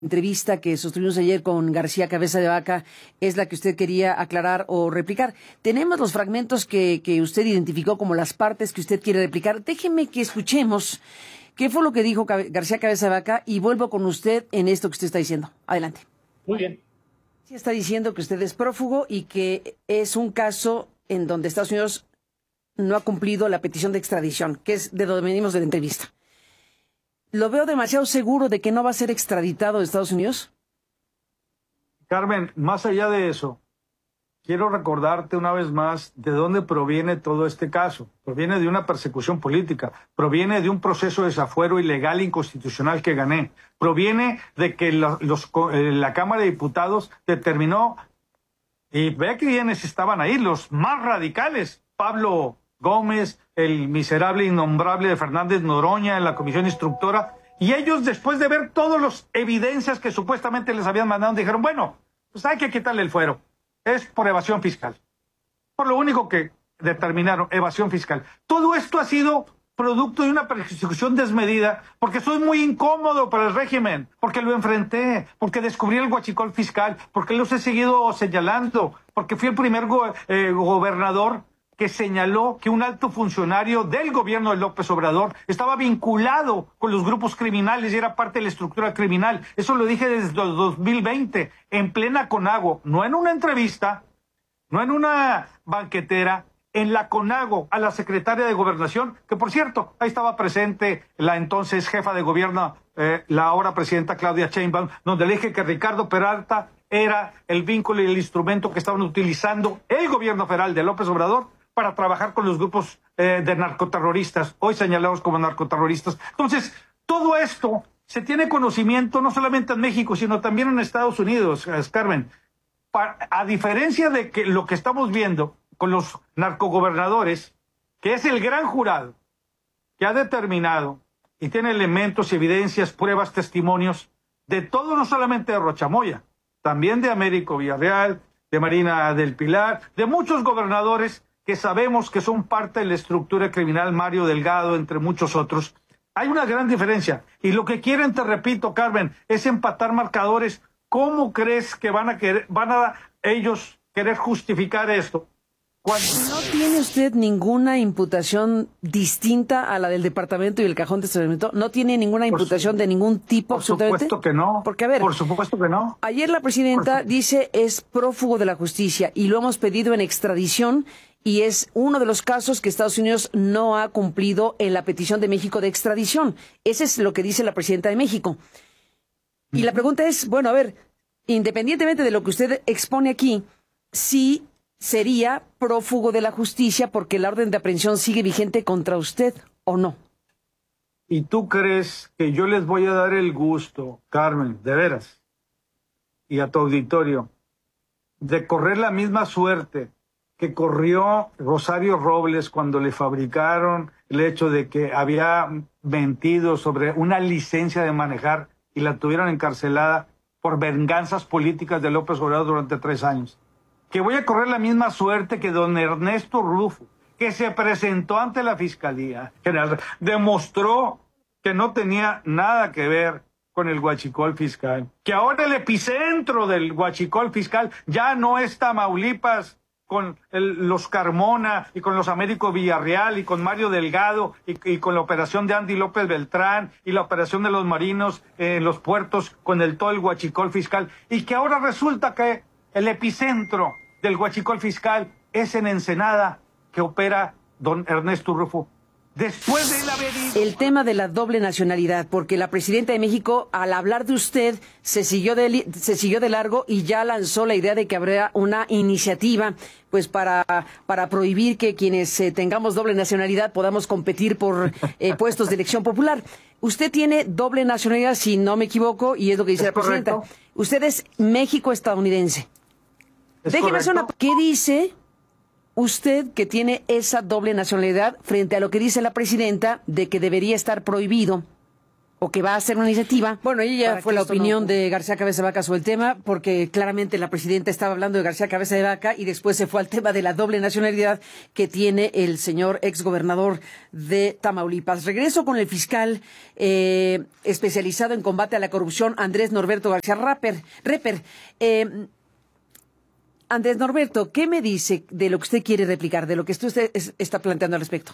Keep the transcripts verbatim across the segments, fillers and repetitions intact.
entrevista que sostuvimos ayer con García Cabeza de Vaca es la que usted quería aclarar o replicar. Tenemos los fragmentos que, que usted identificó como las partes que usted quiere replicar. Déjeme que escuchemos qué fue lo que dijo García Cabeza de Vaca y vuelvo con usted en esto que usted está diciendo. Adelante. Muy bien. Sí, está diciendo que usted es prófugo y que es un caso en donde Estados Unidos no ha cumplido la petición de extradición, que es de donde venimos de la entrevista. ¿Lo veo demasiado seguro de que no va a ser extraditado de Estados Unidos? Carmen, más allá de eso, quiero recordarte una vez más de dónde proviene todo este caso. Proviene de una persecución política, proviene de un proceso de desafuero ilegal e inconstitucional que gané, proviene de que la, los, la Cámara de Diputados determinó, y ve que quienes estaban ahí, los más radicales, Pablo Gómez, el miserable innombrable de Fernández Noroña en la comisión instructora, y ellos, después de ver todas las evidencias que supuestamente les habían mandado, dijeron, bueno, pues hay que quitarle el fuero. Es por evasión fiscal. Por lo único que determinaron, evasión fiscal. Todo esto ha sido producto de una persecución desmedida, porque soy muy incómodo para el régimen, porque lo enfrenté, porque descubrí el huachicol fiscal, porque los he seguido señalando, porque fui el primer go eh, gobernador que señaló que un alto funcionario del gobierno de López Obrador estaba vinculado con los grupos criminales y era parte de la estructura criminal. Eso lo dije desde el dos mil veinte, en plena CONAGO, no en una entrevista, no en una banquetera, en la CONAGO, a la secretaria de Gobernación, que por cierto, ahí estaba presente la entonces jefa de gobierno, eh, la ahora presidenta Claudia Sheinbaum, donde le dije que Ricardo Peralta era el vínculo y el instrumento que estaban utilizando el gobierno federal de López Obrador para trabajar con los grupos eh, de narcoterroristas, hoy señalados como narcoterroristas. Entonces, todo esto se tiene conocimiento no solamente en México, sino también en Estados Unidos, Carmen. Pa a diferencia de que lo que estamos viendo con los narcogobernadores, que es el gran jurado que ha determinado y tiene elementos, evidencias, pruebas, testimonios de todo, no solamente de Rochamoya, también de Américo Villarreal, de Marina del Pilar, de muchos gobernadores que sabemos que son parte de la estructura criminal, Mario Delgado, entre muchos otros. Hay una gran diferencia. Y lo que quieren, te repito, Carmen, es empatar marcadores. ¿Cómo crees que van a querer, van a ellos querer justificar esto? Cuando... ¿No tiene usted ninguna imputación distinta a la del departamento y el cajón de estacionamiento? ¿No tiene ninguna imputación de ningún tipo? Por supuesto que no. Porque, a ver, por supuesto que no. Ayer la presidenta dice es prófugo de la justicia y lo hemos pedido en extradición y es uno de los casos que Estados Unidos no ha cumplido en la petición de México de extradición. Ese es lo que dice la presidenta de México. Y la pregunta es, bueno, a ver, independientemente de lo que usted expone aquí, sí sería prófugo de la justicia porque la orden de aprehensión sigue vigente contra usted, ¿o no? ¿Y tú crees que yo les voy a dar el gusto, Carmen, de veras, y a tu auditorio, de correr la misma suerte que corrió Rosario Robles cuando le fabricaron el hecho de que había mentido sobre una licencia de manejar y la tuvieron encarcelada por venganzas políticas de López Obrador durante tres años? Que voy a correr la misma suerte que don Ernesto Rufo, que se presentó ante la Fiscalía General, demostró que no tenía nada que ver con el huachicol fiscal, que ahora el epicentro del huachicol fiscal ya no es Tamaulipas, con el, los Carmona y con los Américo Villarreal y con Mario Delgado y, y con la operación de Andy López Beltrán y la operación de los marinos en los puertos con el todo el huachicol fiscal, y que ahora resulta que el epicentro del huachicol fiscal es en Ensenada, que opera don Ernesto Rufo. Después de él haber ido... El tema de la doble nacionalidad, porque la presidenta de México, al hablar de usted, se siguió de, se siguió de largo y ya lanzó la idea de que habría una iniciativa pues para, para prohibir que quienes eh, tengamos doble nacionalidad podamos competir por eh, puestos de elección popular. Usted tiene doble nacionalidad, si no me equivoco, y es lo que dice la presidenta. Correcto. Usted es México-estadounidense. Déjeme hacer una... ¿Qué dice usted que tiene esa doble nacionalidad frente a lo que dice la presidenta de que debería estar prohibido o que va a hacer una iniciativa. Bueno, y ya fue la opinión no... de García Cabeza de Vaca sobre el tema, porque claramente la presidenta estaba hablando de García Cabeza de Vaca y después se fue al tema de la doble nacionalidad que tiene el señor exgobernador de Tamaulipas. Regreso con el fiscal eh, especializado en combate a la corrupción, Andrés Norberto García Rapper, Reper. Eh, Andrés Norberto, ¿qué me dice de lo que usted quiere replicar, de lo que usted está planteando al respecto?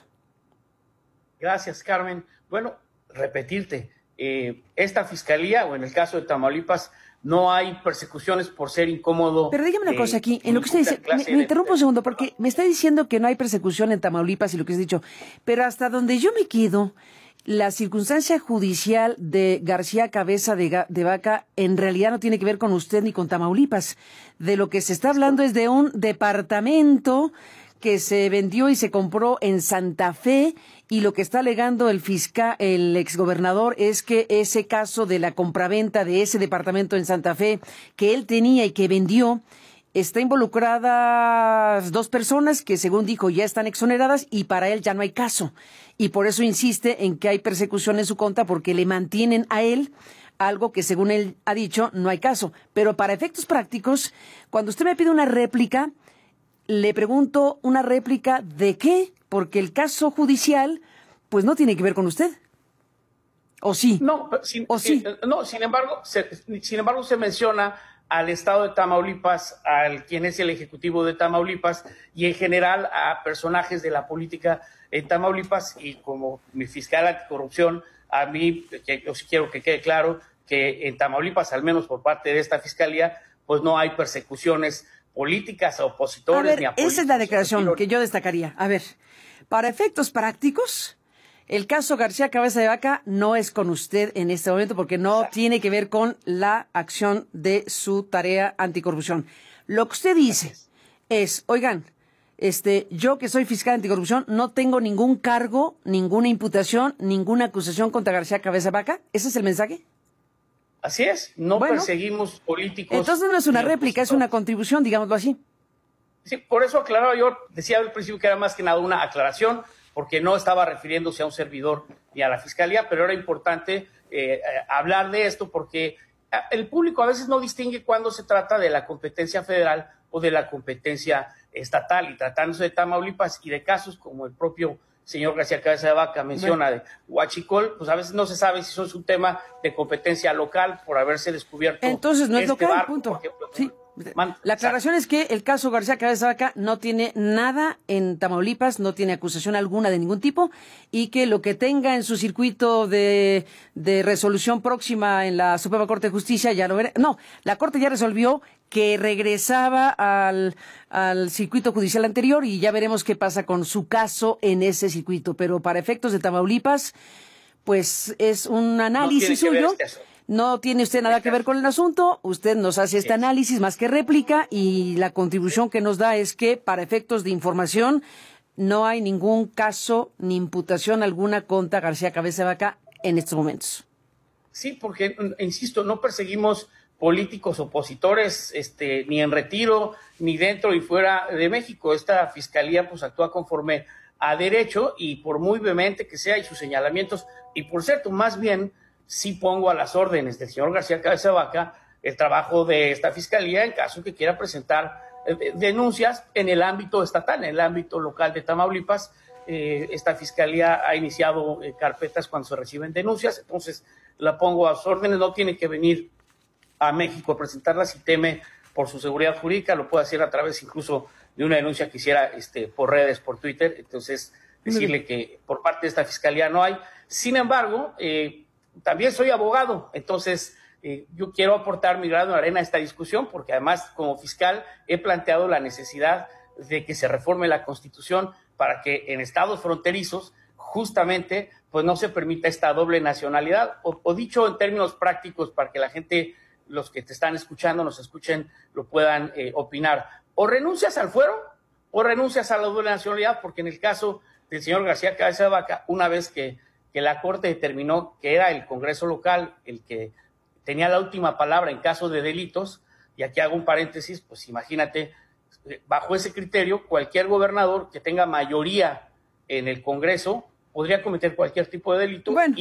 Gracias, Carmen. Bueno, repetirte, eh, esta fiscalía, o en el caso de Tamaulipas, no hay persecuciones por ser incómodo. Pero dígame una eh, cosa aquí, en lo que usted dice, me, me interrumpo un segundo, porque me está diciendo que no hay persecución en Tamaulipas y lo que has dicho, pero hasta donde yo me quedo, la circunstancia judicial de García Cabeza de, de Vaca en realidad no tiene que ver con usted ni con Tamaulipas. De lo que se está hablando es de un departamento que se vendió y se compró en Santa Fe, y lo que está alegando el fiscal, el exgobernador, es que ese caso de la compraventa de ese departamento en Santa Fe que él tenía y que vendió, está involucradas dos personas que, según dijo, ya están exoneradas y para él ya no hay caso. Y por eso insiste en que hay persecución en su contra, porque le mantienen a él algo que, según él ha dicho, no hay caso. Pero para efectos prácticos, cuando usted me pide una réplica, le pregunto, ¿una réplica de qué? Porque el caso judicial, pues no tiene que ver con usted. ¿O sí? No, sin, ¿O sí? Eh, no, sin embargo, se, sin embargo, se menciona al Estado de Tamaulipas, al quien es el Ejecutivo de Tamaulipas, y en general a personajes de la política en Tamaulipas, y como mi fiscal anticorrupción, a mí, que yo sí quiero que quede claro que en Tamaulipas, al menos por parte de esta fiscalía, pues no hay persecuciones políticas a opositores. A ver, ni a políticos, esa es la declaración que yo destacaría. A ver, para efectos prácticos, el caso García Cabeza de Vaca no es con usted en este momento, porque no Exacto. tiene que ver con la acción de su tarea anticorrupción. Lo que usted dice es, oigan, este, yo que soy fiscal anticorrupción no tengo ningún cargo, ninguna imputación, ninguna acusación contra García Cabeza de Vaca. ¿Ese es el mensaje? Así es, no bueno, perseguimos políticos. Entonces no es una réplica, es una contribución, digámoslo así. Sí, por eso aclaraba yo, decía al principio que era más que nada una aclaración, porque no estaba refiriéndose a un servidor ni a la fiscalía, pero era importante eh, hablar de esto porque el público a veces no distingue cuando se trata de la competencia federal o de la competencia estatal, y tratándose de Tamaulipas y de casos como el propio señor García Cabeza de Vaca menciona bueno. de Huachicol, pues a veces no se sabe si son un tema de competencia local por haberse descubierto. Entonces no es este local, barco, punto. Ejemplo, sí. Man, la aclaración es que el caso García Cabeza de Vaca no tiene nada en Tamaulipas, no tiene acusación alguna de ningún tipo, y que lo que tenga en su circuito de, de resolución próxima en la Suprema Corte de Justicia ya lo verá. No, la Corte ya resolvió que regresaba al, al circuito judicial anterior, y ya veremos qué pasa con su caso en ese circuito. Pero para efectos de Tamaulipas, pues es un análisis no suyo. No tiene usted nada que ver con el asunto, usted nos hace este análisis más que réplica, y la contribución que nos da es que para efectos de información no hay ningún caso ni imputación alguna contra García Cabeza de Vaca en estos momentos. Sí, porque, insisto, no perseguimos políticos opositores, este, ni en retiro, ni dentro y fuera de México. Esta fiscalía pues actúa conforme a derecho, y por muy vehemente que sea y sus señalamientos, y por cierto, más bien sí pongo a las órdenes del señor García Cabeza de Vaca el trabajo de esta fiscalía en caso que quiera presentar eh, denuncias en el ámbito estatal, en el ámbito local de Tamaulipas. Eh, esta fiscalía ha iniciado eh, carpetas cuando se reciben denuncias, entonces la pongo a sus órdenes. No tiene que venir a México a presentarlas si teme por su seguridad jurídica, lo puede hacer a través incluso de una denuncia que hiciera este, por redes, por Twitter. Entonces decirle que por parte de esta fiscalía no hay. Sin embargo, eh, también soy abogado, entonces eh, yo quiero aportar mi grano de arena a esta discusión, porque además como fiscal he planteado la necesidad de que se reforme la Constitución para que en estados fronterizos justamente pues no se permita esta doble nacionalidad, o, o dicho en términos prácticos para que la gente, los que te están escuchando, nos escuchen, lo puedan eh, opinar. O renuncias al fuero o renuncias a la doble nacionalidad, porque en el caso del señor García Cabeza de Vaca, una vez que que la Corte determinó que era el Congreso local el que tenía la última palabra en caso de delitos, y aquí hago un paréntesis, pues imagínate, bajo ese criterio, cualquier gobernador que tenga mayoría en el Congreso podría cometer cualquier tipo de delito, bueno. y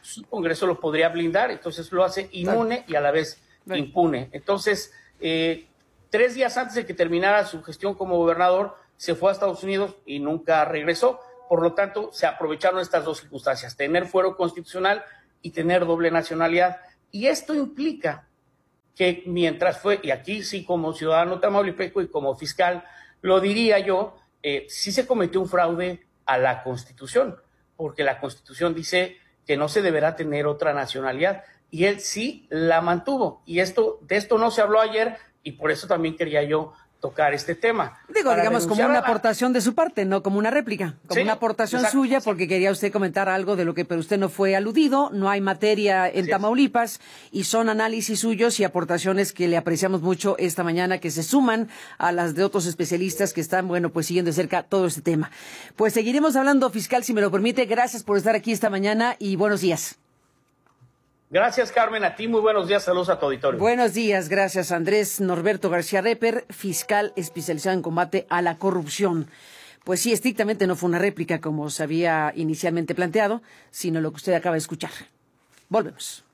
su Congreso lo podría blindar, entonces lo hace inmune y a la vez impune. Entonces, eh, tres días antes de que terminara su gestión como gobernador, se fue a Estados Unidos y nunca regresó. Por lo tanto, se aprovecharon estas dos circunstancias, tener fuero constitucional y tener doble nacionalidad. Y esto implica que mientras fue, y aquí sí como ciudadano tamaulipeco y como fiscal, lo diría yo, eh, sí se cometió un fraude a la Constitución, porque la Constitución dice que no se deberá tener otra nacionalidad, y él sí la mantuvo. Y esto, de esto no se habló ayer, y por eso también quería yo tocar este tema. Digo, digamos, como una aportación de su parte, no como una réplica, como sí, una aportación exacto, suya, porque quería usted comentar algo de lo que pero usted no fue aludido, no hay materia en sí, Tamaulipas, y son análisis suyos y aportaciones que le apreciamos mucho esta mañana, que se suman a las de otros especialistas que están, bueno, pues siguiendo de cerca todo este tema. Pues seguiremos hablando, fiscal, si me lo permite. Gracias por estar aquí esta mañana y buenos días. Gracias, Carmen, a ti, muy buenos días, saludos a tu auditorio. Buenos días, gracias, Andrés Norberto García Reper, fiscal especializado en combate a la corrupción. Pues sí, estrictamente no fue una réplica como se había inicialmente planteado, sino lo que usted acaba de escuchar. Volvemos.